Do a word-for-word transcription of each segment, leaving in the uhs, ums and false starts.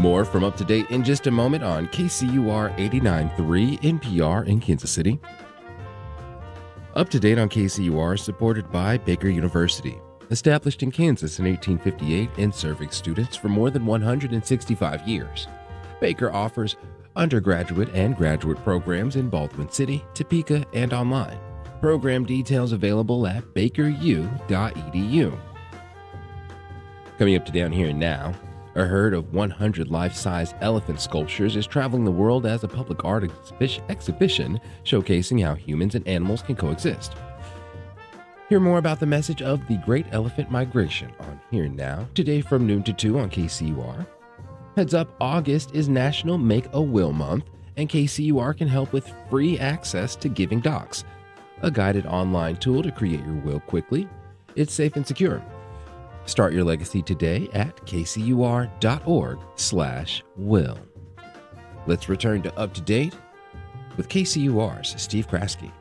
More from Up to Date in just a moment on K C U R eighty-nine point three N P R in Kansas City. Up to Date on K C U R is supported by Baker University, established in Kansas in eighteen fifty-eight and serving students for more than one hundred sixty-five years. Baker offers undergraduate and graduate programs in Baldwin City, Topeka, and online. Program details available at baker u dot e d u. Coming up to Down Here and Now, a herd of one hundred life-size elephant sculptures is traveling the world as a public art exhibi- exhibition showcasing how humans and animals can coexist. Hear more about the message of the Great Elephant Migration on Here and Now, today from noon to two on K C U R. Heads up, August is National Make a Will Month, and K C U R can help with free access to Giving Docs, a guided online tool to create your will quickly. It's safe and secure. Start your legacy today at k c u r dot org slash will. Let's return to Up to Date with K C U R's Steve Kraske.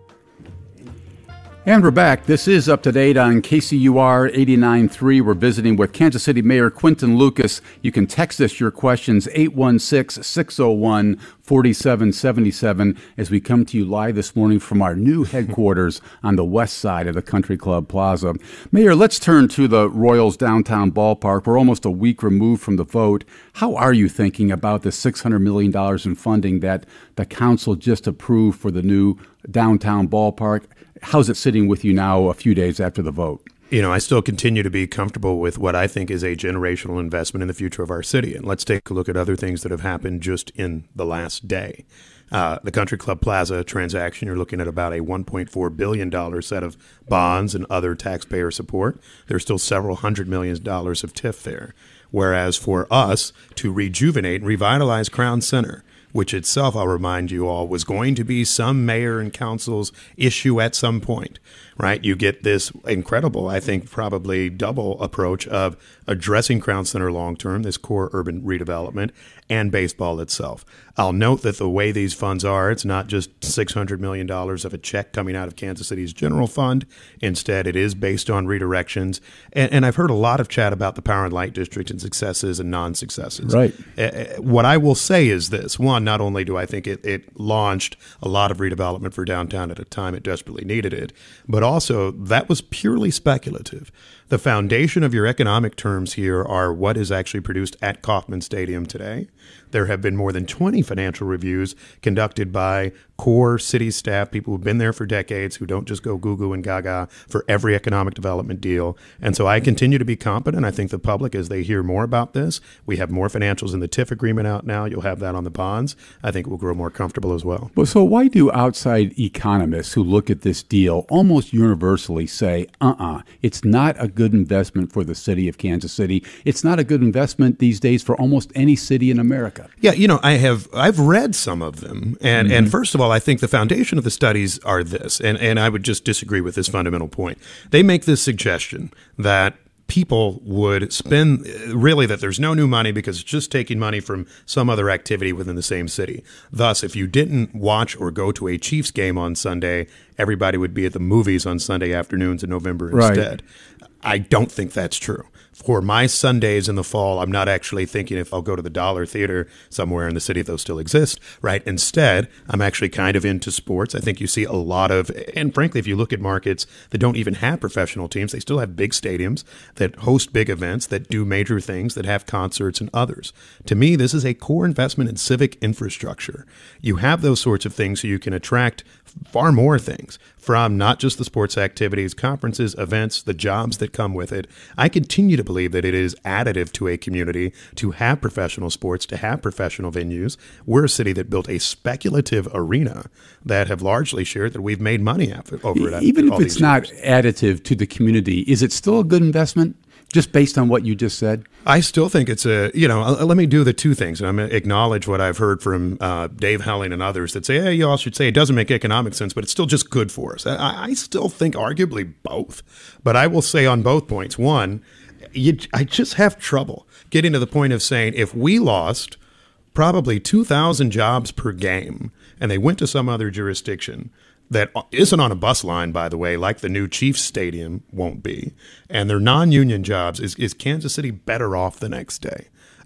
And we're back. This is Up to Date on K C U R eighty-nine point three. We're visiting with Kansas City Mayor Quinton Lucas. You can text us your questions, eight one six, six zero one, four seven seven seven, as we come to you live this morning from our new headquarters on the west side of the Country Club Plaza. Mayor, let's turn to the Royals downtown ballpark. We're almost a week removed from the vote. How are you thinking about the six hundred million dollars in funding that the council just approved for the new downtown ballpark? How's it sitting with you now a few days after the vote? You know, I still continue to be comfortable with what I think is a generational investment in the future of our city. And let's take a look at other things that have happened just in the last day. Uh, the Country Club Plaza transaction, you're looking at about a one point four billion dollars set of bonds and other taxpayer support. There's still several hundred million dollars of T I F there. Whereas for us to rejuvenate and revitalize Crown Center, which itself, I'll remind you all, was going to be some mayor and council's issue at some point, right? You get this incredible, I think, probably double approach of addressing Crown Center long-term, this core urban redevelopment, and baseball itself. I'll note that the way these funds are, it's not just six hundred million dollars of a check coming out of Kansas City's general fund. Instead, it is based on redirections. And, and I've heard a lot of chat about the Power and Light District and successes and non-successes. Right. Uh, what I will say is this. One, not only do I think it, it launched a lot of redevelopment for downtown at a time it desperately needed it, but also that was purely speculative. The foundation of your economic terms here are what is actually produced at Kauffman Stadium today. There have been more than twenty financial reviews conducted by core city staff, people who've been there for decades, who don't just go goo-goo and gaga for every economic development deal. And so I continue to be confident. I think the public, as they hear more about this, we have more financials in the T I F agreement out now. You'll have that on the bonds. I think we'll grow more comfortable as well. Well, so why do outside economists who look at this deal almost universally say, uh-uh, it's not a good investment for the city of Kansas City. It's not a good investment these days for almost any city in America? Yeah, you know, I have I've read some of them. And Mm-hmm. and first of all, I think the foundation of the studies are this, and, and I would just disagree with this fundamental point. They make this suggestion that people would spend, really, that there's no new money because it's just taking money from some other activity within the same city. Thus, if you didn't watch or go to a Chiefs game on Sunday, everybody would be at the movies on Sunday afternoons in November instead. Right. I don't think that's true. For my Sundays in the fall, I'm not actually thinking if I'll go to the Dollar Theater somewhere in the city, if those still exist, right? Instead, I'm actually kind of into sports. I think you see a lot of, and frankly, if you look at markets that don't even have professional teams, they still have big stadiums that host big events, that do major things, that have concerts and others. To me, this is a core investment in civic infrastructure. You have those sorts of things so you can attract far more things from not just the sports activities, conferences, events, the jobs that come with it. I continue to believe that it is additive to a community to have professional sports, to have professional venues. We're a city that built a speculative arena that have largely shared that we've made money over it. Even if it's not additive to the community, is it still a good investment? Just based on what you just said? I still think it's a, you know, let me do the two things. And I'm going to acknowledge what I've heard from uh, Dave Helling and others that say, hey, you all should say it doesn't make economic sense, but it's still just good for us. I, I still think arguably both. But I will say on both points, one, you, I just have trouble getting to the point of saying if we lost probably two thousand jobs per game and they went to some other jurisdiction, that isn't on a bus line, by the way, like the new Chiefs Stadium won't be, and they're non-union jobs, is, is Kansas City better off the next day?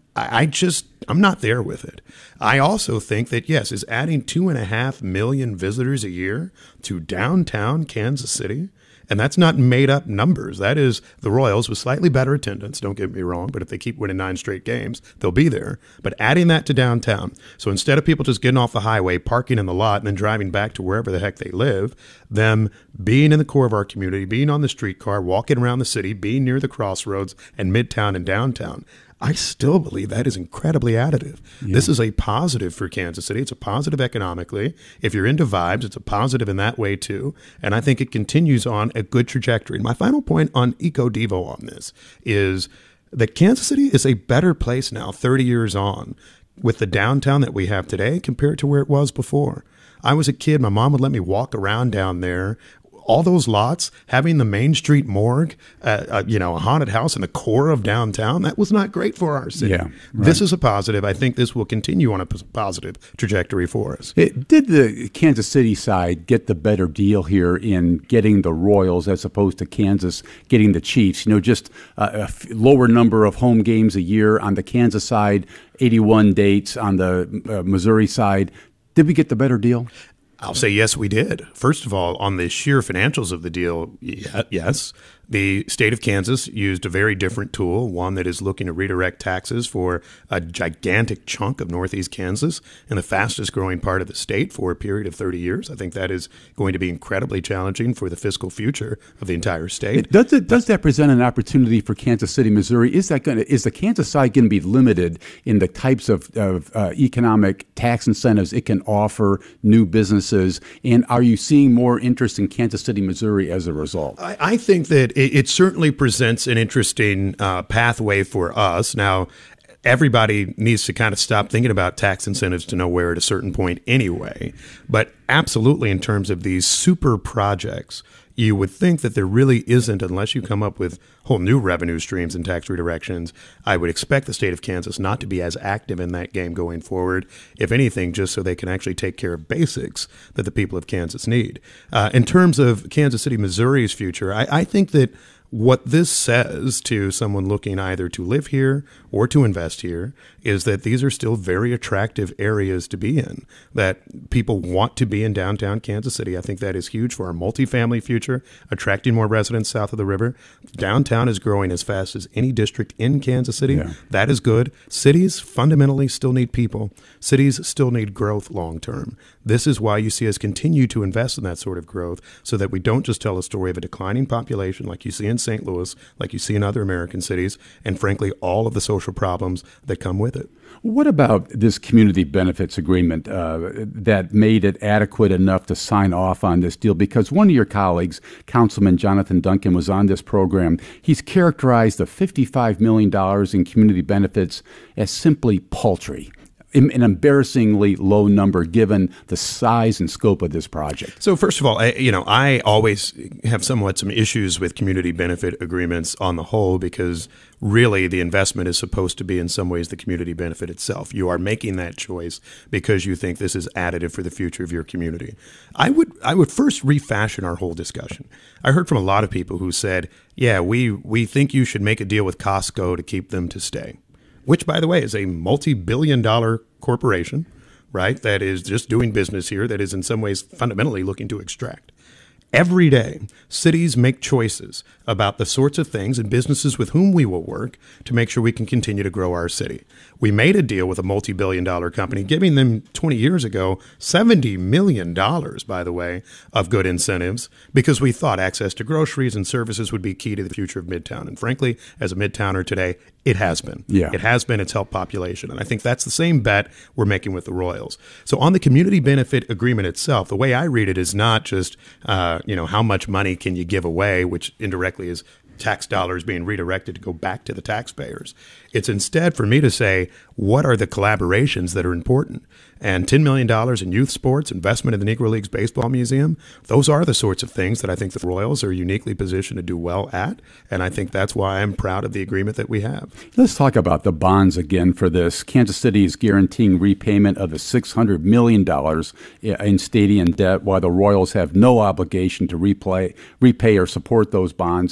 I, I just, I'm not there with it. I also think that, yes, is adding two and a half million visitors a year to downtown Kansas City, and that's not made up numbers. That is the Royals with slightly better attendance, don't get me wrong, but if they keep winning nine straight games, they'll be there. But adding that to downtown, so instead of people just getting off the highway, parking in the lot, and then driving back to wherever the heck they live, them being in the core of our community, being on the streetcar, walking around the city, being near the crossroads and Midtown and downtown, I still believe that is incredibly additive. Yeah. This is a positive for Kansas City. It's a positive economically. If you're into vibes, it's a positive in that way too. And I think it continues on a good trajectory. And my final point on EcoDevo on this is that Kansas City is a better place now, thirty years on, with the downtown that we have today compared to where it was before. I was a kid. My mom would let me walk around down there. All those lots, having the Main Street morgue, uh, uh, you know, a haunted house in the core of downtown, that was not great for our city. Yeah, right. This is a positive. I think this will continue on a p- positive trajectory for us. It, did the Kansas City side get the better deal here in getting the Royals as opposed to Kansas getting the Chiefs? You know, just uh, a f- lower number of home games a year on the Kansas side, eighty-one dates on the uh, Missouri side. Did we get the better deal? I'll say yes, we did. First of all, on the sheer financials of the deal, yes. The state of Kansas used a very different tool, one that is looking to redirect taxes for a gigantic chunk of Northeast Kansas and the fastest growing part of the state for a period of thirty years. I think that is going to be incredibly challenging for the fiscal future of the entire state. Does, it, does that present an opportunity for Kansas City, Missouri? Is that going to, is the Kansas side going to be limited in the types of, of uh, economic tax incentives it can offer new businesses? And are you seeing more interest in Kansas City, Missouri as a result? I, I think that it, it certainly presents an interesting uh, pathway for us. Now, everybody needs to kind of stop thinking about tax incentives to nowhere at a certain point anyway. But absolutely, in terms of these super projects, you would think that there really isn't, unless you come up with whole new revenue streams and tax redirections. I would expect the state of Kansas not to be as active in that game going forward, if anything, just so they can actually take care of basics that the people of Kansas need. Uh, in terms of Kansas City, Missouri's future, I, I think that what this says to someone looking either to live here or to invest here is that these are still very attractive areas to be in, that people want to be in downtown Kansas City. I think that is huge for our multifamily future, attracting more residents south of the river. Downtown is growing as fast as any district in Kansas City. Yeah. That is good. Cities fundamentally still need people. Cities still need growth long term. This is why you see us continue to invest in that sort of growth, so that we don't just tell a story of a declining population like you see in Saint Louis, like you see in other American cities, and frankly, all of the social problems that come with it. What about this community benefits agreement uh, that made it adequate enough to sign off on this deal? Because one of your colleagues, Councilman Jonathan Duncan, was on this program. He's characterized the fifty-five million dollars in community benefits as simply paltry. An embarrassingly low number given the size and scope of this project. So first of all, I, you know, I always have somewhat some issues with community benefit agreements on the whole, because really the investment is supposed to be in some ways the community benefit itself. You are making that choice because you think this is additive for the future of your community. I would I would first refashion our whole discussion. I heard from a lot of people who said, yeah, we we think you should make a deal with Costco to keep them to stay. Which, by the way, is a multi-billion dollar corporation, right, that is just doing business here, that is in some ways fundamentally looking to extract. Every day, cities make choices about the sorts of things and businesses with whom we will work to make sure we can continue to grow our city. We made a deal with a multi-billion dollar company, giving them twenty years ago seventy million dollars, by the way, of good incentives, because we thought access to groceries and services would be key to the future of Midtown. And frankly, as a Midtowner today, it has been. Yeah. It has been. It's helped population. And I think that's the same bet we're making with the Royals. So on the community benefit agreement itself, the way I read it is not just, uh, you know, how much money can you give away, which indirectly is tax dollars being redirected to go back to the taxpayers. It's instead for me to say, what are the collaborations that are important? And ten million dollars in youth sports, investment in the Negro Leagues Baseball Museum, those are the sorts of things that I think the Royals are uniquely positioned to do well at. And I think that's why I'm proud of the agreement that we have. Let's talk about the bonds again for this. Kansas City is guaranteeing repayment of the six hundred million dollars in stadium debt, while the Royals have no obligation to repay, repay or support those bonds.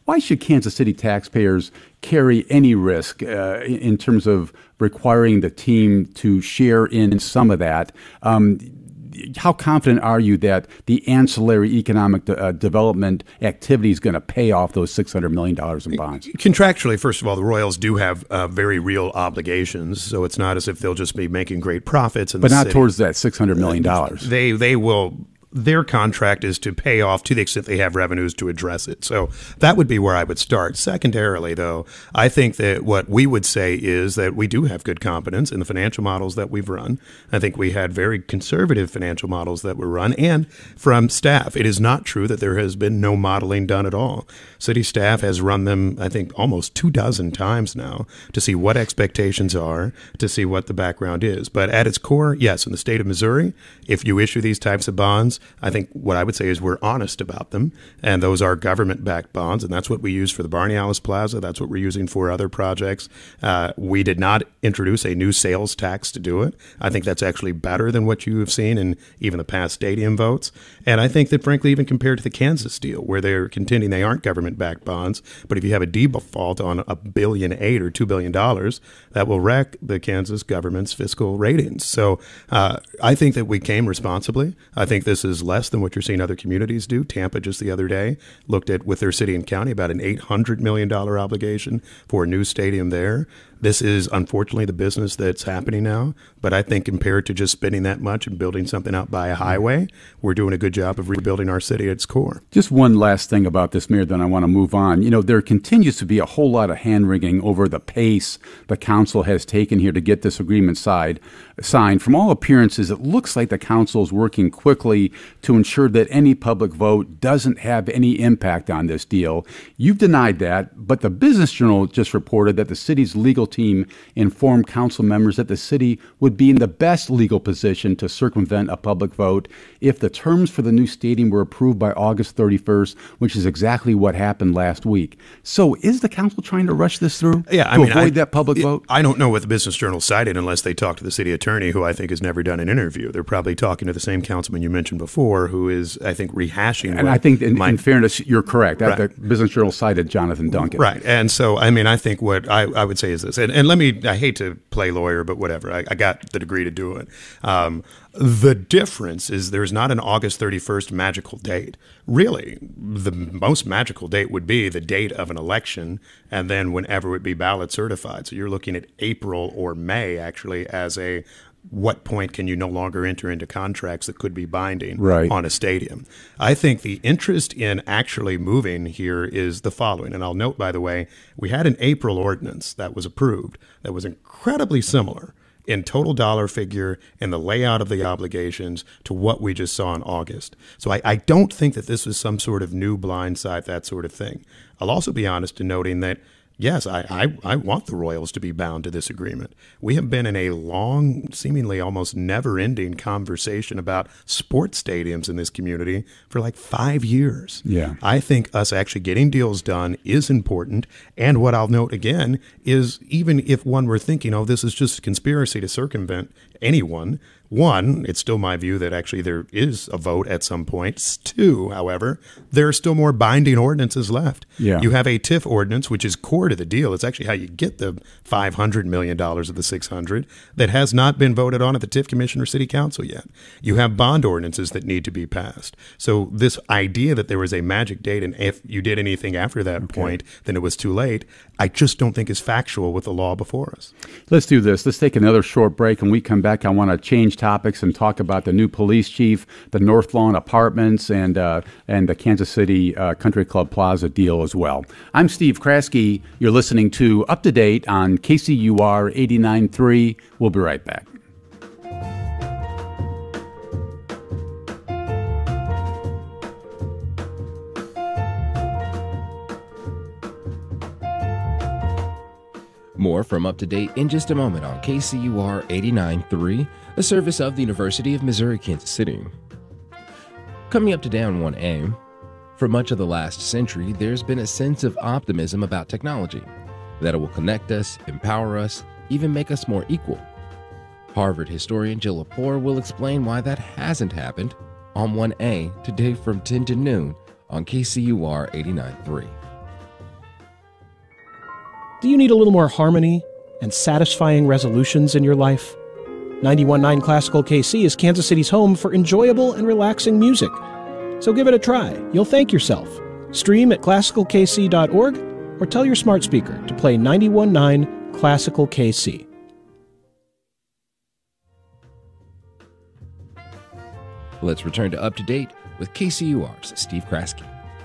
Why should Kansas City taxpayers carry any risk uh, in, in terms of requiring the team to share in some of that? Um, How confident are you that the ancillary economic de- uh, development activity is going to pay off those six hundred million dollars in bonds? Contractually, first of all, the Royals do have uh, very real obligations, so it's not as if they'll just be making great profits. In but the not city. towards that six hundred million dollars. They they will. Their contract is to pay off to the extent they have revenues to address it. So that would be where I would start. Secondarily, though, I think that what we would say is that we do have good confidence in the financial models that we've run. I think we had very conservative financial models that were run, and from staff. It is not true that there has been no modeling done at all. City staff has run them, I think, almost two dozen times now to see what expectations are, to see what the background is. But at its core, yes, in the state of Missouri, if you issue these types of bonds, I think what I would say is we're honest about them, and those are government-backed bonds, and that's what we use for the Barney Alice Plaza. That's what we're using for other projects. Uh, we did not introduce a new sales tax to do it. I think that's actually better than what you have seen in even the past stadium votes, and I think that, frankly, even compared to the Kansas deal, where they're contending they aren't government-backed bonds, but if you have a default on a billion eight or two billion dollars, that will wreck the Kansas government's fiscal ratings. So uh, I think that we came responsibly. I think this is less than what you're seeing other communities do. Tampa just the other day looked at, with their city and county, about an eight hundred million dollars obligation for a new stadium there. This is unfortunately the business that's happening now, but I think compared to just spending that much and building something out by a highway, we're doing a good job of rebuilding our city at its core. Just one last thing about this, Mayor, then I want to move on. You know, there continues to be a whole lot of hand-wringing over the pace the council has taken here to get this agreement side, signed. From all appearances, it looks like the council is working quickly to ensure that any public vote doesn't have any impact on this deal. You've denied that, but the Business Journal just reported that the city's legal team informed council members that the city would be in the best legal position to circumvent a public vote if the terms for the new stadium were approved by August thirty-first, which is exactly what happened last week. So is the council trying to rush this through yeah, to I mean, avoid I, that public it, vote? I don't know what the Business Journal cited unless they talk to the city attorney, who I think has never done an interview. They're probably talking to the same councilman you mentioned before, who is, I think, rehashing. And I think, in, my, in fairness, you're correct. Right. The Business Journal cited Jonathan Duncan. Right. And so, I mean, I think what I, I would say is this, and, and let me, I hate to play lawyer, but whatever. I, I got the degree to do it. Um, the difference is there's not an August thirty-first magical date. Really, the most magical date would be the date of an election, and then whenever it would be ballot certified. So you're looking at April or May, actually, as a what point can you no longer enter into contracts that could be binding right. on a stadium. I think the interest in actually moving here is the following. And I'll note, by the way, we had an April ordinance that was approved that was incredibly similar in total dollar figure and the layout of the obligations to what we just saw in August. So I, I don't think that this was some sort of new blindside, that sort of thing. I'll also be honest in noting that yes, I, I, I want the Royals to be bound to this agreement. We have been in a long, seemingly almost never-ending conversation about sports stadiums in this community for like five years. Yeah. I think us actually getting deals done is important. And what I'll note again is even if one were thinking, oh, this is just a conspiracy to circumvent anyone, one, it's still my view that actually there is a vote at some point. Two, however, there are still more binding ordinances left. Yeah. You have a T I F ordinance, which is core to the deal. It's actually how you get the five hundred million dollars of the six hundred that has not been voted on at the T I F Commission or City Council yet. You have bond ordinances that need to be passed. So this idea that there was a magic date and if you did anything after that okay. point, then it was too late, I just don't think is factual with the law before us. Let's do this. Let's take another short break. When we come back, I want to change topics and talk about the new police chief, the North Lawn Apartments, and uh, and the Kansas City uh, Country Club Plaza deal as well. I'm Steve Kraske. You're listening to Up to Date on K C U R eighty-nine point three. We'll be right back. More from Up to Date in just a moment on K C U R eighty-nine point three, a service of the University of Missouri, Kansas City. Coming up today on one A, for much of the last century, there's been a sense of optimism about technology, that it will connect us, empower us, even make us more equal. Harvard historian Jill Lepore will explain why that hasn't happened on one A today from ten to noon on K C U R eighty-nine point three. Do you need a little more harmony and satisfying resolutions in your life? ninety-one point nine Classical K C is Kansas City's home for enjoyable and relaxing music. So give it a try. You'll thank yourself. Stream at classical k c dot org or tell your smart speaker to play ninety-one point nine Classical K C. Let's return to Up to Date with K C U R's Steve Kraske.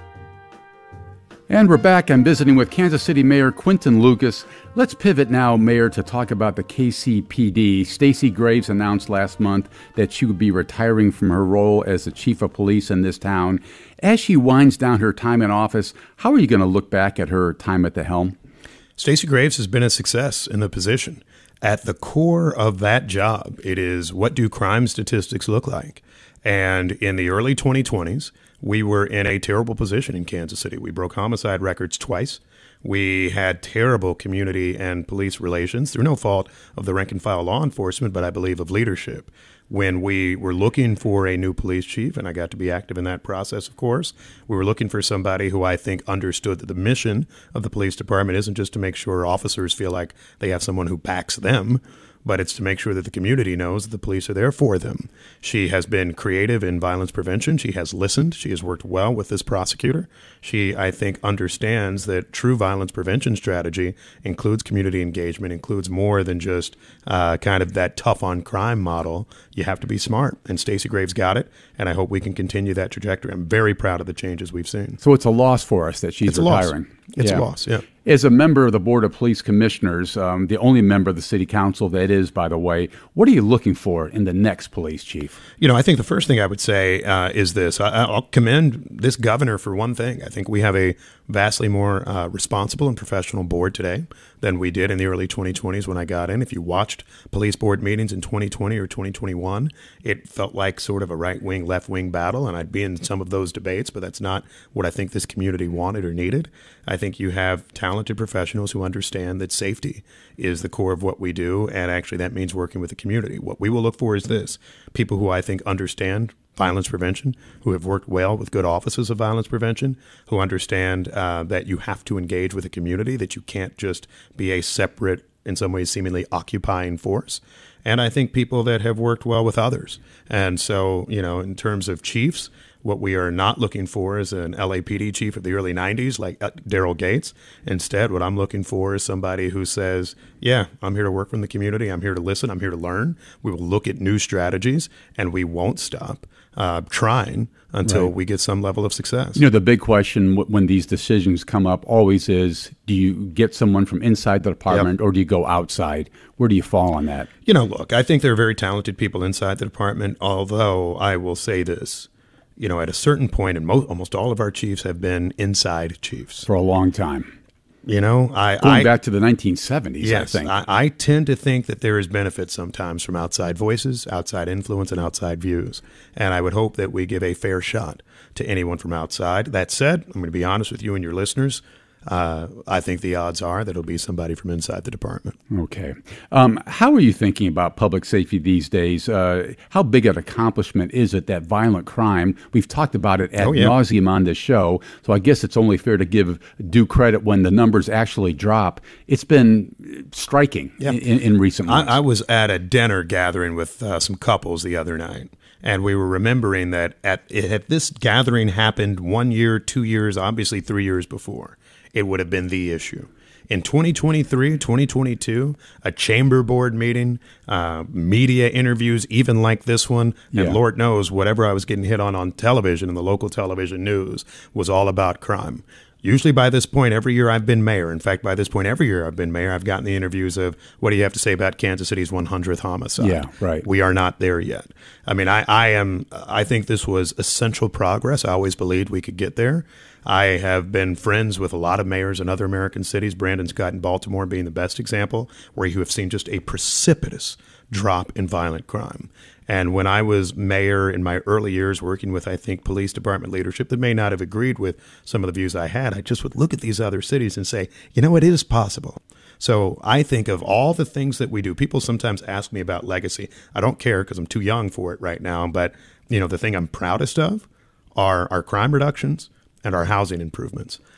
And we're back. I'm visiting with Kansas City Mayor Quinton Lucas. Let's pivot now, Mayor, to talk about the K C P D. Stacey Graves announced last month that she would be retiring from her role as the chief of police in this town. As she winds down her time in office, how are you going to look back at her time at the helm? Stacey Graves has been a success in the position. At the core of that job, it is, what do crime statistics look like? And in the early twenty twenties, we were in a terrible position in Kansas City. We broke homicide records twice. We had terrible community and police relations through no fault of the rank and file law enforcement, but I believe of leadership. When we were looking for a new police chief, and I got to be active in that process, of course, we were looking for somebody who I think understood that the mission of the police department isn't just to make sure officers feel like they have someone who backs them, but it's to make sure that the community knows that the police are there for them. She has been creative in violence prevention. She has listened. She has worked well with this prosecutor. She, I think, understands that true violence prevention strategy includes community engagement, includes more than just uh, kind of that tough on crime model. You have to be smart, and Stacey Graves got it, and I hope we can continue that trajectory. I'm very proud of the changes we've seen. So it's a loss for us that she's it's retiring. A loss. It's yeah. a loss, yeah. As a member of the Board of Police Commissioners, um, the only member of the City Council that is, by the way, what are you looking for in the next police chief? You know, I think the first thing I would say uh, is this. I, I'll commend this governor for one thing. I think we have a vastly more uh, responsible and professional board today than we did in the early twenty twenties when I got in. If you watched police board meetings in twenty twenty or twenty twenty-one, it felt like sort of a right-wing, left-wing battle, and I'd be in some of those debates, but that's not what I think this community wanted or needed. I think you have talented professionals who understand that safety is the core of what we do, and actually that means working with the community. What we will look for is this: people who I think understand violence prevention, who have worked well with good offices of violence prevention, who understand uh, that you have to engage with the community, that you can't just be a separate, in some ways seemingly occupying force. And I think people that have worked well with others. And so, you know, in terms of chiefs, what we are not looking for is an L A P D chief of the early nineties like Daryl Gates. Instead, what I'm looking for is somebody who says, yeah, I'm here to work from the community. I'm here to listen. I'm here to learn. We will look at new strategies, and we won't stop uh, trying until right. we get some level of success. You know, the big question w- when these decisions come up always is, do you get someone from inside the department yep. or do you go outside? Where do you fall on that? You know, look, I think there are very talented people inside the department, although I will say this. You know, at a certain point, and mo- almost all of our chiefs have been inside chiefs. For a long time. You know, I... Going I, back to the nineteen seventies, yes, I think. I, I tend to think that there is benefit sometimes from outside voices, outside influence, and outside views. And I would hope that we give a fair shot to anyone from outside. That said, I'm going to be honest with you and your listeners. Uh, I think the odds are that it'll be somebody from inside the department. Okay. Um, how are you thinking about public safety these days? Uh, how big an accomplishment is it that violent crime, we've talked about it ad oh, yeah. nauseum on this show, so I guess it's only fair to give due credit when the numbers actually drop. It's been striking yeah. in, in recent months. I, I was at a dinner gathering with uh, some couples the other night. And we were remembering that at, if this gathering happened one year, two years, obviously three years before, it would have been the issue. In twenty twenty-three, twenty twenty-two, a chamber board meeting, uh, media interviews, even like this one, and yeah. Lord knows whatever I was getting hit on on television and the local television news was all about crime. Usually by this point, every year I've been mayor. In fact, by this point, every year I've been mayor, I've gotten the interviews of, what do you have to say about Kansas City's one hundredth homicide? Yeah, right. We are not there yet. I mean, I, I am. I think this was essential progress. I always believed we could get there. I have been friends with a lot of mayors in other American cities, Brandon Scott in Baltimore being the best example, where you have seen just a precipitous drop in violent crime. And when I was mayor in my early years working with, I think, police department leadership that may not have agreed with some of the views I had, I just would look at these other cities and say, you know, it is possible. So I think of all the things that we do. People sometimes ask me about legacy. I don't care because I'm too young for it right now. But, you know, the thing I'm proudest of are our crime reductions and our housing improvements.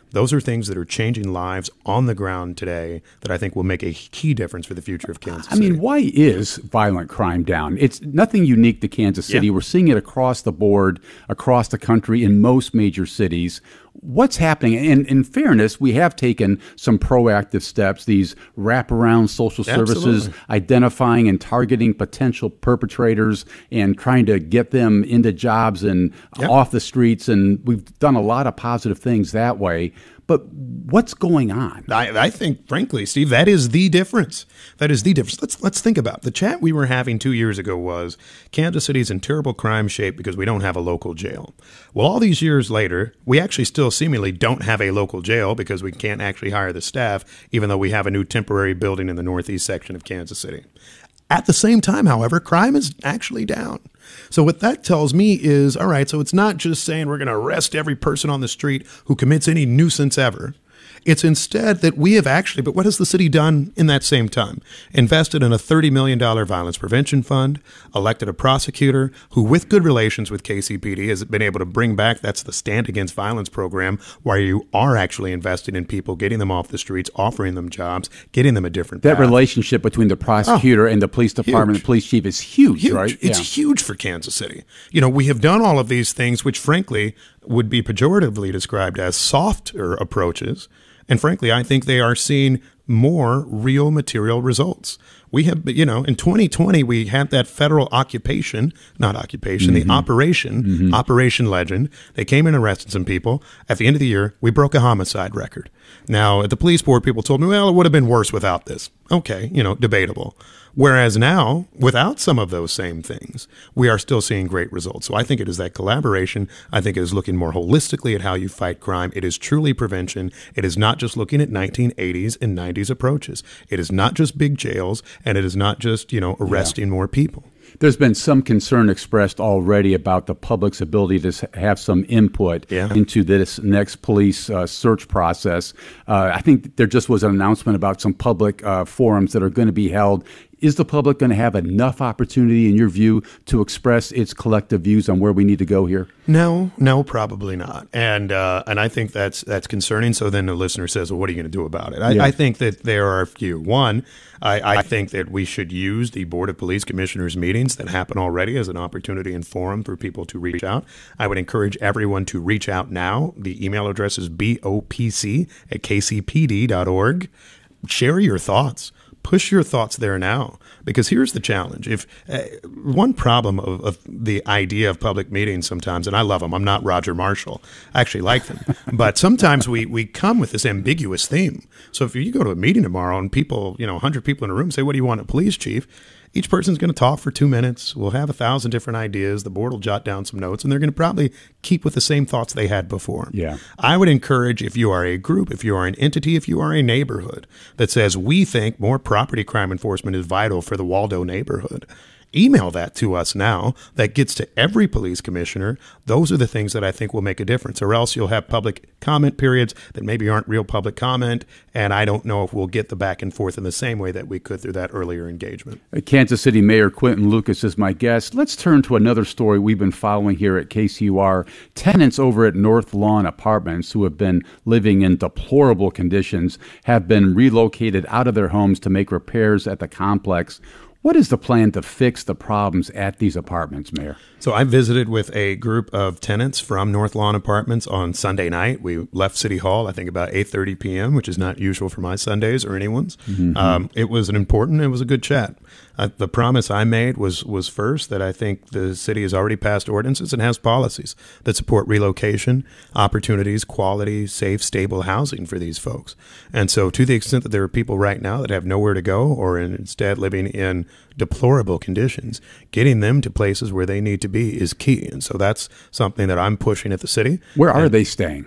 Those are things that are changing lives on the ground today that I think will make a key difference for the future of Kansas City. I mean, why is violent crime down? It's nothing unique to Kansas City. Yeah. We're seeing it across the board, across the country, in most major cities. What's happening? And in fairness, we have taken some proactive steps, these wraparound social services, Absolutely. identifying and targeting potential perpetrators and trying to get them into jobs and Yep. off the streets. And we've done a lot of positive things that way. But what's going on? I, I think, frankly, Steve, that is the difference. That is the difference. Let's let's think about it. The chat we were having two years ago was Kansas City's in terrible crime shape because we don't have a local jail. Well, all these years later, we actually still seemingly don't have a local jail because we can't actually hire the staff, even though we have a new temporary building in the northeast section of Kansas City. At the same time, however, crime is actually down. So what that tells me is, all right, so it's not just saying we're going to arrest every person on the street who commits any nuisance ever. It's instead that we have actually, but what has the city done in that same time? Invested in a thirty million dollars violence prevention fund, elected a prosecutor who, with good relations with K C P D, has been able to bring back, that's the Stand Against Violence program, where you are actually investing in people, getting them off the streets, offering them jobs, getting them a different That path. relationship between the prosecutor Oh, and the police department, huge. the police chief, is huge, Huge. right? It's Yeah. huge for Kansas City. You know, we have done all of these things, which frankly would be pejoratively described as softer approaches. And frankly, I think they are seeing more real material results. We have, you know, in twenty twenty, we had that federal occupation, not occupation, Mm-hmm. the operation, mm-hmm. Operation Legend. They came and arrested some people. At the end of the year, we broke a homicide record. Now, at the police board, people told me, well, it would have been worse without this. Okay, you know, debatable. Whereas now, without some of those same things, we are still seeing great results. So I think it is that collaboration. I think it is looking more holistically at how you fight crime. It is truly prevention. It is not just looking at nineteen eighties and nineties approaches. It is not just big jails, and it is not just, you know, arresting yeah. more people. There's been some concern expressed already about the public's ability to have some input yeah. into this next police uh, search process. Uh, I think there just was an announcement about some public uh, forums that are going to be held. Is the public going to have enough opportunity, in your view, to express its collective views on where we need to go here? No, no, probably not. And uh, and I think that's that's concerning. So then the listener says, well, what are you going to do about it? I, Yeah. I think that there are a few. One, I, I think that we should use the Board of Police Commissioners meetings that happen already as an opportunity and forum for people to reach out. I would encourage everyone to reach out now. The email address is B O P C at K C P D dot org. Share your thoughts. Push your thoughts there now, because here's the challenge. If uh, one problem of, of the idea of public meetings sometimes, and I love them, I'm not Roger Marshall, I actually like them, but sometimes we, we come with this ambiguous theme. So if you go to a meeting tomorrow and people, you know, one hundred people in a room say, what do you want, a police chief? Each person's going to talk for two minutes. We'll have a thousand different ideas. The board will jot down some notes, and they're going to probably keep with the same thoughts they had before. Yeah. I would encourage, if you are a group, if you are an entity, if you are a neighborhood that says we think more property crime enforcement is vital for the Waldo neighborhood, email that to us now. That gets to every police commissioner. Those are the things that I think will make a difference, or else you'll have public comment periods that maybe aren't real public comment, and I don't know if we'll get the back and forth in the same way that we could through that earlier engagement. Kansas City Mayor Quinton Lucas is my guest. Let's turn to another story we've been following here at K C U R. Tenants over at North Lawn Apartments, who have been living in deplorable conditions, have been relocated out of their homes to make repairs at the complex. What is the plan to fix the problems at these apartments, Mayor? So I visited with a group of tenants from North Lawn Apartments on Sunday night. We left City Hall, I think, about eight thirty p.m., which is not usual for my Sundays or anyone's. Mm-hmm. Um, it was an important, it was a good chat. Uh, the promise I made was was first that I think the city has already passed ordinances and has policies that support relocation, opportunities, quality, safe, stable housing for these folks. And so to the extent that there are people right now that have nowhere to go or in, instead living in deplorable conditions, getting them to places where they need to be is key. And so that's something that I'm pushing at the city. Where are and, they staying?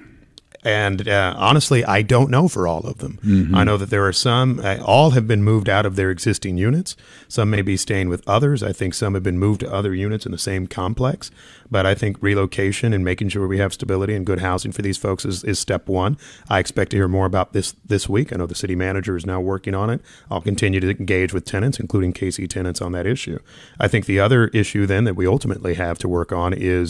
And uh, honestly, I don't know for all of them. Mm-hmm. I know that there are some, uh, all have been moved out of their existing units. Some may be staying with others. I think some have been moved to other units in the same complex. But I think relocation and making sure we have stability and good housing for these folks is, is step one. I expect to hear more about this this week. I know the city manager is now working on it. I'll continue to engage with tenants, including K C tenants, on that issue. I think the other issue then that we ultimately have to work on is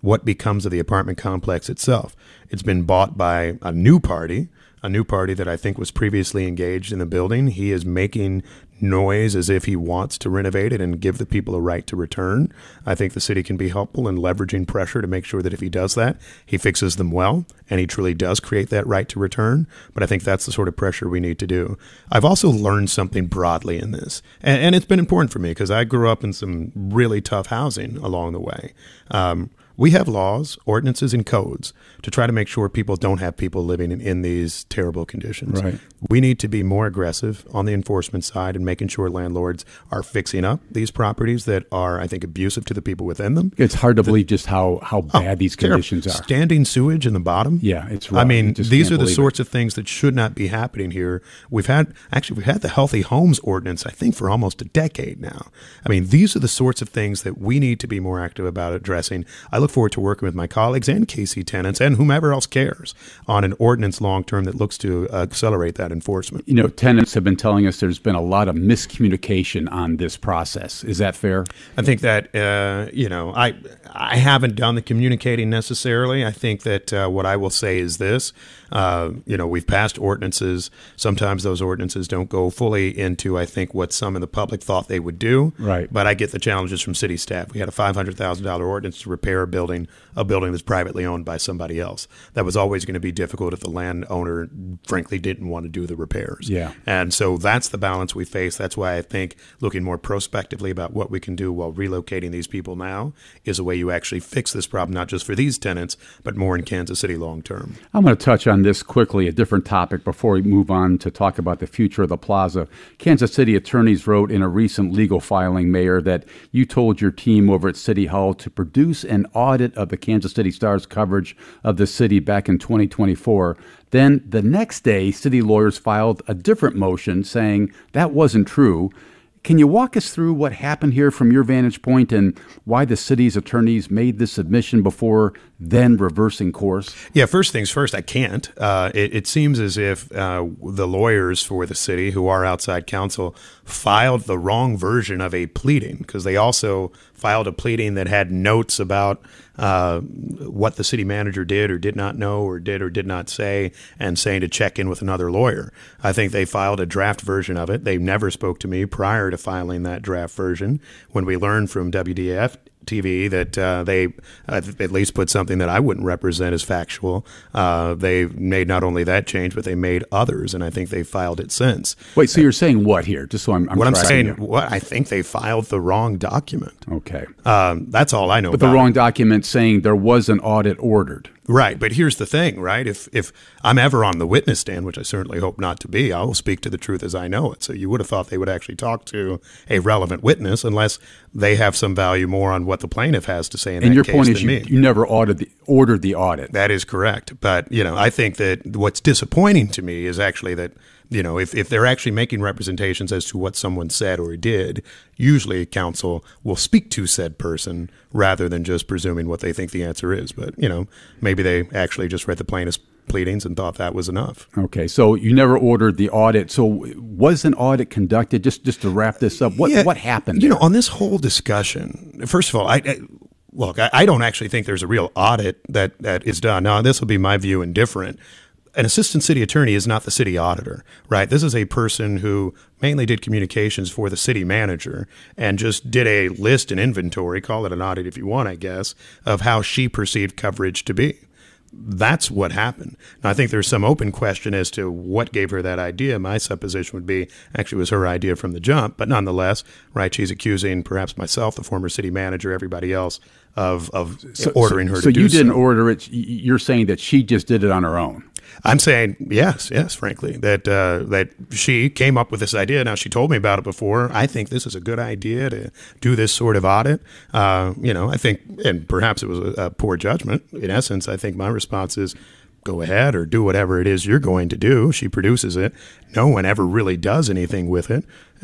what becomes of the apartment complex itself. It's been bought by a new party, a new party that I think was previously engaged in the building. He is making noise as if he wants to renovate it and give the people a right to return. I think the city can be helpful in leveraging pressure to make sure that if he does that, he fixes them well and he truly does create that right to return. But I think that's the sort of pressure we need to do. I've also learned something broadly in this, and, and it's been important for me because I grew up in some really tough housing along the way. Um, We have laws, ordinances, and codes to try to make sure people don't have people living in, in these terrible conditions. Right. We need to be more aggressive on the enforcement side and making sure landlords are fixing up these properties that are, I think, abusive to the people within them. It's hard to the, believe just how, how bad oh, these conditions terrible. are. Standing sewage in the bottom. Yeah, it's rough. I mean, these are the sorts it. of things that should not be happening here. We've had, actually, we've had the Healthy Homes Ordinance, I think, for almost a decade now. I mean, these are the sorts of things that we need to be more active about addressing. I look forward to working with my colleagues and K C tenants and whomever else cares on an ordinance long-term that looks to uh, accelerate that enforcement. You know, tenants have been telling us there's been a lot of miscommunication on this process. Is that fair? I think that, uh, you know, I I haven't done the communicating necessarily. I think that uh, what I will say is this. Uh, you know, we've passed ordinances. Sometimes those ordinances don't go fully into, I think, what some in the public thought they would do. Right. But I get the challenges from city staff. We had a five hundred thousand dollars ordinance to repair a building, a building that's privately owned by somebody else. That was always going to be difficult if the landowner, frankly, didn't want to do the repairs. Yeah. And so that's the balance we face. That's why I think looking more prospectively about what we can do while relocating these people now is a way you actually fix this problem, not just for these tenants, but more in Kansas City long term. I'm going to touch on this quickly, a different topic, before we move on to talk about the future of the plaza. Kansas City attorneys wrote in a recent legal filing, Mayor, that you told your team over at City Hall to produce an audit of the Kansas City Star's coverage of the city back in twenty twenty-four. Then the next day, city lawyers filed a different motion saying that wasn't true. Can you walk us through what happened here from your vantage point and why the city's attorneys made this submission before then reversing course? Yeah, first things first, I can't. Uh, it, it seems as if uh, the lawyers for the city, who are outside counsel, filed the wrong version of a pleading, because they also filed a pleading that had notes about uh, what the city manager did or did not know or did or did not say, and saying to check in with another lawyer. I think they filed a draft version of it. They never spoke to me prior to filing that draft version. When we learned from W D F T V that uh, they uh, at least put something that I wouldn't represent as factual. Uh, they made not only that change, but they made others, and I think they filed it since. Wait, so you're saying what here? Just so I'm, I'm what I'm saying, you. what I think they filed the wrong document. Okay, um, that's all I know. But about the wrong it. document saying there was an audit ordered. Right, but here's the thing, right? If if I'm ever on the witness stand, which I certainly hope not to be, I will speak to the truth as I know it. So you would have thought they would actually talk to a relevant witness, unless they have some value more on what the plaintiff has to say in and that your case point than is you, me. you never ordered the, ordered the audit. That is correct. But, you know, I think that what's disappointing to me is actually that, you know, if, if they're actually making representations as to what someone said or did, usually counsel will speak to said person rather than just presuming what they think the answer is. But, you know, maybe they actually just read the plaintiff's pleadings and thought that was enough. Okay, so you never ordered the audit. So was an audit conducted? Just just to wrap this up, what Yeah, what happened? You there? know, on this whole discussion, first of all, I, I look, I, I don't actually think there's a real audit that, that is done. Now, this will be my view and different. An assistant city attorney is not the city auditor, right? This is a person who mainly did communications for the city manager and just did a list and inventory, call it an audit if you want, I guess, of how she perceived coverage to be. That's what happened. Now, I think there's some open question as to what gave her that idea. My supposition would be actually it was her idea from the jump, but nonetheless, right, she's accusing perhaps myself, the former city manager, everybody else of of so, ordering so, her so to do you didn't so. order it. You're saying that she just did it on her own. I'm saying yes, yes, frankly, that uh, that she came up with this idea. Now, she told me about it before. I think this is a good idea to do this sort of audit. Uh, you know, I think, and perhaps it was a, a poor judgment. In essence, I think my response is, go ahead or do whatever it is you're going to do. She produces it. No one ever really does anything with it.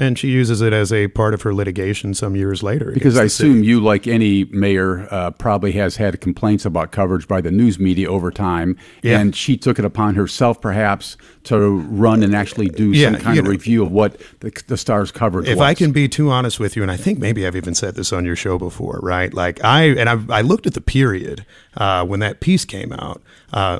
and she uses it as a part of her litigation some years later. Because I assume city. you, like any mayor, uh, probably has had complaints about coverage by the news media over time, yeah. and she took it upon herself, perhaps, to run and actually do yeah, some kind of know, review of what the, the Star's coverage if was. I can be too honest with you, and I think maybe I've even said this on your show before, right? Like I and I, I looked at the period uh, when that piece came out. Uh,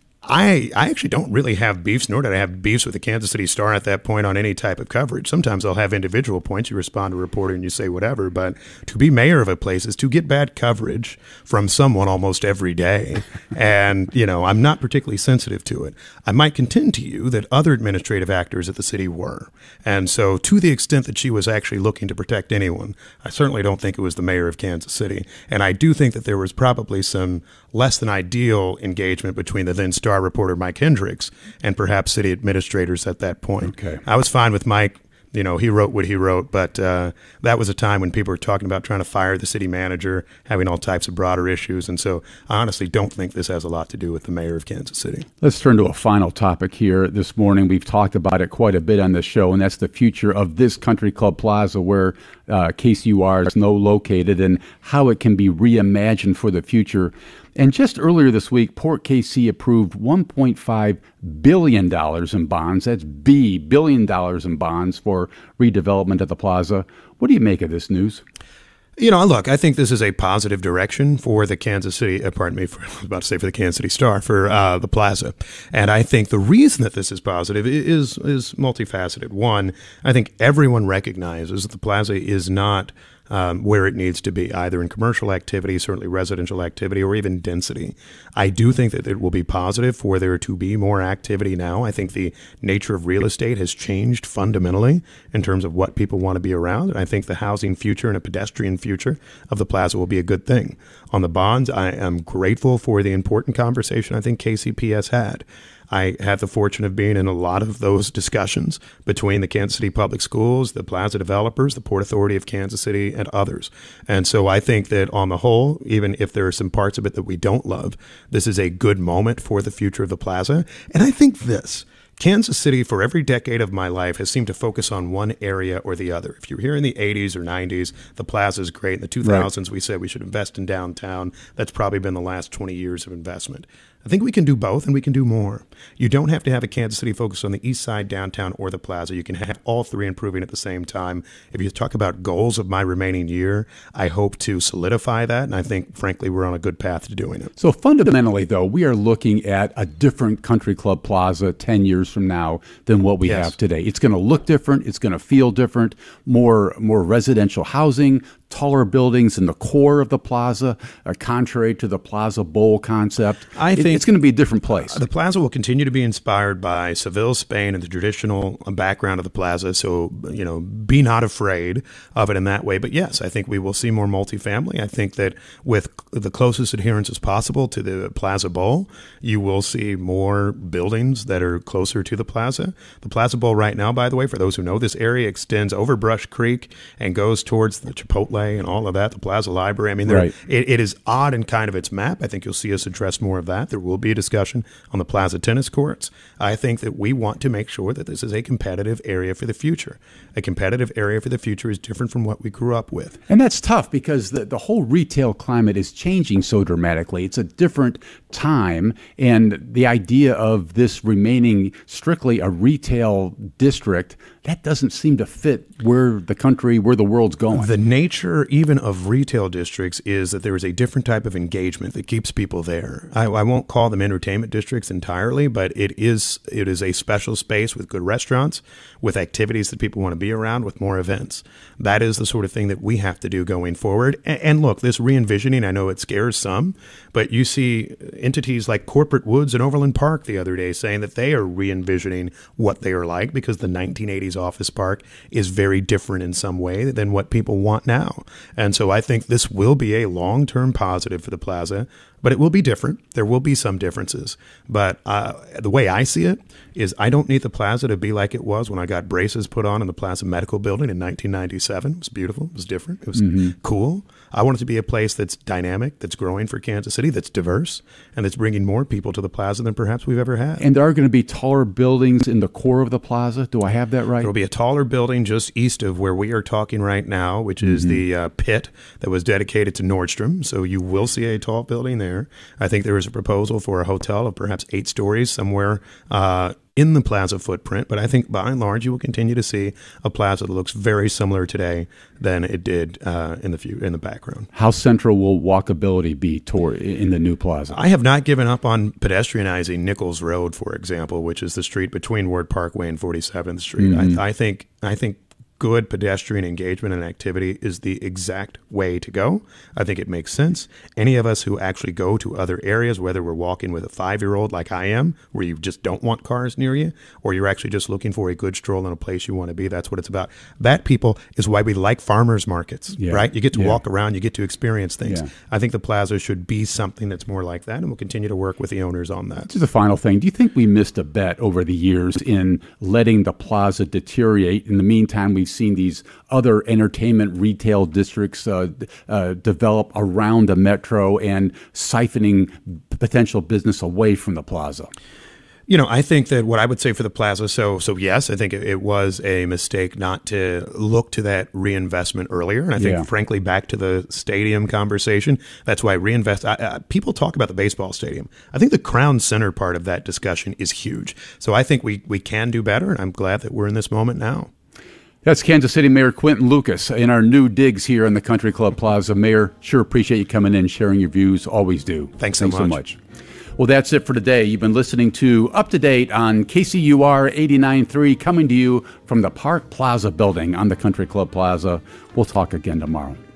I I actually don't really have beefs, nor did I have beefs with the Kansas City Star at that point on any type of coverage. Sometimes I'll have individual points. You respond to a reporter and you say whatever. But to be mayor of a place is to get bad coverage from someone almost every day. And, you know, I'm not particularly sensitive to it. I might contend to you that other administrative actors at the city were. And so to the extent that she was actually looking to protect anyone, I certainly don't think it was the mayor of Kansas City. And I do think that there was probably some less than ideal engagement between the then Star reporter Mike Hendricks and perhaps city administrators at that point. Okay. I was fine with Mike. You know, he wrote what he wrote, but uh, that was a time when people were talking about trying to fire the city manager, having all types of broader issues. And so I honestly don't think this has a lot to do with the mayor of Kansas City. Let's turn to a final topic here this morning. We've talked about it quite a bit on this show, and that's the future of this Country Club Plaza where uh, K C U R is now located and how it can be reimagined for the future. And just earlier this week, Port K C approved one point five billion dollars in bonds. That's B, billion dollars in bonds for redevelopment of the plaza. What do you make of this news? You know, look, I think this is a positive direction for the Kansas City, uh, pardon me, for, I was about to say for the Kansas City Star, for uh, the plaza. And I think the reason that this is positive is, is multifaceted. One, I think everyone recognizes that the plaza is not Um, where it needs to be, either in commercial activity, certainly residential activity, or even density. I do think that it will be positive for there to be more activity now. I think the nature of real estate has changed fundamentally in terms of what people want to be around. And I think the housing future and a pedestrian future of the plaza will be a good thing. On the bonds, I am grateful for the important conversation I think K C P S had. I had the fortune of being in a lot of those discussions between the Kansas City Public Schools, the plaza developers, the Port Authority of Kansas City, and others. And so I think that on the whole, even if there are some parts of it that we don't love, this is a good moment for the future of the plaza. And I think this, Kansas City, for every decade of my life, has seemed to focus on one area or the other. If you're here in the eighties or nineties, the plaza is great. In the two thousands, right, we said we should invest in downtown. That's probably been the last twenty years of investment. I think we can do both, and we can do more. You don't have to have a Kansas City focus on the east side, downtown, or the plaza. You can have all three improving at the same time. If you talk about goals of my remaining year, I hope to solidify that, and I think, frankly, we're on a good path to doing it. So fundamentally, though, we are looking at a different Country Club Plaza ten years from now than what we yes. have today. It's going to look different. It's going to feel different. More, more residential housing, taller buildings in the core of the plaza, uh, contrary to the Plaza Bowl concept. I it, think it's going to be a different place. Uh, the plaza will continue to be inspired by Seville, Spain, and the traditional background of the plaza. So, you know, be not afraid of it in that way. But yes, I think we will see more multifamily. I think that with the closest adherence as possible to the Plaza Bowl, you will see more buildings that are closer to the plaza. The Plaza Bowl right now, by the way, for those who know, this area extends over Brush Creek and goes towards the Chipotle and all of that, the Plaza Library. I mean, right. it, it is odd in kind of its map. I think you'll see us address more of that. There will be a discussion on the Plaza tennis courts. I think that we want to make sure that this is a competitive area for the future. A competitive area for the future is different from what we grew up with. And that's tough because the, the whole retail climate is changing so dramatically. It's a different time, and the idea of this remaining strictly a retail district, that doesn't seem to fit where the country, where the world's going. The nature even of retail districts is that there is a different type of engagement that keeps people there. I, I won't call them entertainment districts entirely, but it is it is a special space with good restaurants, with activities that people want to be around, with more events. That is the sort of thing that we have to do going forward. And, and look, this re-envisioning, I know it scares some, but you see entities like Corporate Woods and Overland Park the other day saying that they are re-envisioning what they are like because the nineteen eighties office park is very different in some way than what people want now. And so I think this will be a long-term positive for the plaza. but it will be different. There will be some differences. But uh, the way I see it is I don't need the plaza to be like it was when I got braces put on in the Plaza Medical Building in nineteen ninety-seven. It was beautiful. It was different. It was mm-hmm. cool. I want it to be a place that's dynamic, that's growing for Kansas City, that's diverse, and that's bringing more people to the plaza than perhaps we've ever had. And there are going to be taller buildings in the core of the plaza. Do I have that right? There will be a taller building just east of where we are talking right now, which is mm-hmm. the uh, pit that was dedicated to Nordstrom. So you will see a tall building there. I think there is a proposal for a hotel of perhaps eight stories somewhere uh, in the plaza footprint. But I think by and large, you will continue to see a plaza that looks very similar today than it did uh, in the few, in the background. How central will walkability be toward in the new plaza? I have not given up on pedestrianizing Nichols Road, for example, which is the street between Ward Parkway and forty-seventh Street. Mm-hmm. I, I think I think good pedestrian engagement and activity is the exact way to go. I think it makes sense. Any of us who actually go to other areas, whether we're walking with a five-year-old like I am, where you just don't want cars near you, or you're actually just looking for a good stroll in a place you want to be, that's what it's about. That, people, is why we like farmers markets, yeah. right? You get to yeah. walk around, you get to experience things. Yeah. I think the plaza should be something that's more like that, and we'll continue to work with the owners on that. Just a final thing. Do you think we missed a bet over the years in letting the plaza deteriorate? In the meantime, we've seen these other entertainment retail districts uh, uh, develop around the metro and siphoning potential business away from the plaza. You know, I think that what I would say for the plaza, so so yes, I think it, it was a mistake not to look to that reinvestment earlier. And I think, yeah. frankly, back to the stadium conversation, that's why reinvest. I, I, people talk about the baseball stadium. I think the Crown Center part of that discussion is huge. So I think we, we can do better, and I'm glad that we're in this moment now. That's Kansas City Mayor Quinton Lucas in our new digs here in the Country Club Plaza. Mayor, sure appreciate you coming in, sharing your views. Always do. Thanks so Thanks much. so much. Well, that's it for today. You've been listening to Up to Date on K C U R eighty-nine point three, coming to you from the Park Plaza building on the Country Club Plaza. We'll talk again tomorrow.